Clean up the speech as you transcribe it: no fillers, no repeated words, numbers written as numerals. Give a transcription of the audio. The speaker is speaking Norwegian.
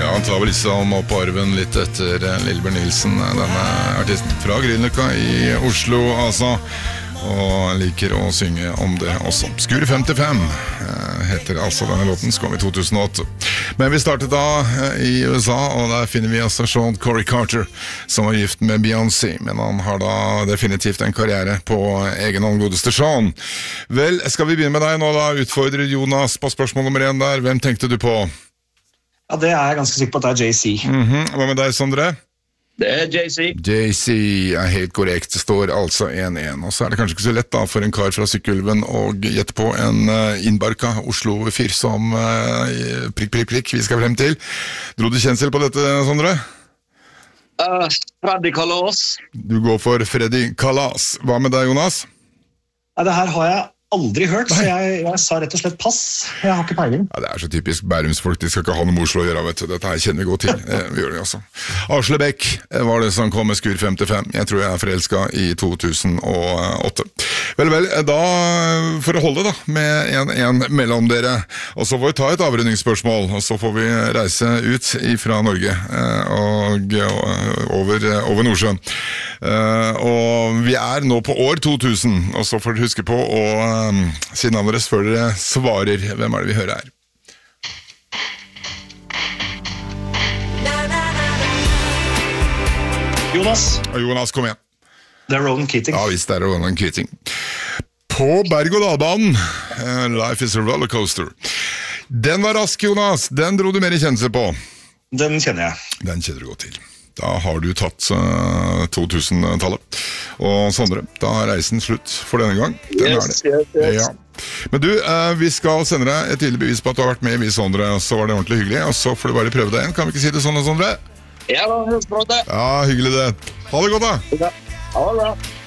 Han tar vel liksom opp arven litt etter Lillebjørn Nilsen, denne artisten fra Grünerløkka i Oslo, altså. Og liker å synge om det også. Skur 55 heter altså denne låten, så kom i 2008. Men vi startet da i USA, og der finner vi altså Sean Corey Carter, som var gift med Beyoncé, men han har da definitivt en karriere på egen hånd, godeste Sean. Vel, skal vi begynne med deg nå da, utfordrer Jonas på spørsmål nummer 1 der. Hvem tenkte du på? Ja, det er jeg ganske sikker på at det er Jay-Z. Hva med deg, Sondre? Det er Jay-Z. Jay-Z er helt korrekt, det står altså 1-1. Og så er det kanskje ikke så lett da for en kar fra Sykkylven å gjette på en innbarka Oslo-fyr som prikk vi skal frem til. Dro du kjensel på dette, Sondre? Freddy Kalas. Du går for Freddy Kalas. Hva med deg, Jonas? Ja, det her har jeg aldri hørt, så jeg sa rett og slett pass. Jeg har ikke peiling. Ja, det er så typisk Bærumsfolk, de skal ikke ha noe med Oslo å gjøre, vet du. Dette her kjenner vi godt til. Vi gjør det altså. Asle Beck var det som kom med Skur 55. Jeg tror jeg er forelsket i 2008. Vel, da for å holde da, med en mellom dere. Og så får vi ta et avrundingsspørsmål, og så får vi reise ut fra Norge og over Nordsjøen. Og vi er nå på år 2000, og så får dere huske på å si navnet deres før dere svarer. Hvem er det vi hører her? Jonas, kom igjen. Det er Ronan Keating. Ja, visst er det Ronan Keating. På berg-og-dal-banen, Life is a rollercoaster. Den var rask, Jonas. Den dro du mer i kjennelse på. Den kjenner jeg. Den kjenner du godt til. Da har du tatt 2000-tallet. Og Sondre, da er reisen slutt for denne gang. Den Yes. Ja. Men du, vi skal sende deg et tydelig bevis på at du har vært med i Vi, Sondre. Og så var det ordentlig hyggelig, og så får du bare prøve deg igjen. Kan vi ikke si det sånn, Sondre? Ja, det er bra det. Ja, hyggelig det. Ha det godt da. Ja, ha det bra.